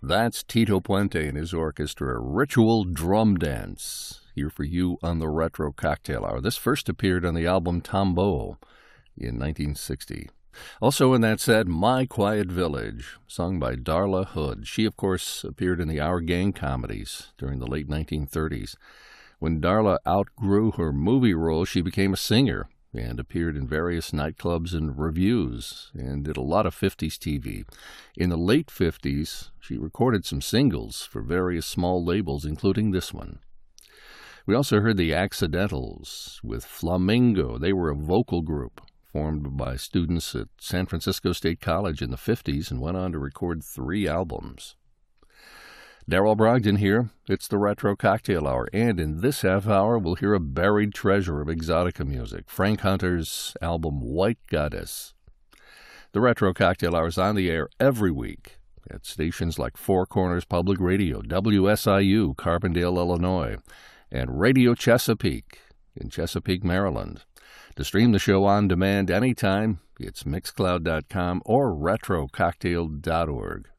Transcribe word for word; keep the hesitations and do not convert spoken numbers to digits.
That's Tito Puente and his orchestra, Ritual Drum Dance, here for you on the Retro Cocktail Hour. This first appeared on the album Tombeau in nineteen sixty. Also in that set, My Quiet Village, sung by Darla Hood. She, of course, appeared in the Our Gang comedies during the late nineteen thirties. When Darla outgrew her movie role, she became a singer and appeared in various nightclubs and revues, and did a lot of fifties T V. In the late fifties, she recorded some singles for various small labels, including this one. We also heard the Accidentals with Flamingo. They were a vocal group formed by students at San Francisco State College in the fifties and went on to record three albums. Darrell Brogdon here. It's the Retro Cocktail Hour, and in this half hour we'll hear a buried treasure of exotica music, Frank Hunter's album White Goddess. The Retro Cocktail Hour is on the air every week at stations like Four Corners Public Radio, W S I U, Carbondale, Illinois, and Radio Chesapeake in Chesapeake, Maryland. To stream the show on demand anytime, it's mixcloud dot com or retro cocktail dot org.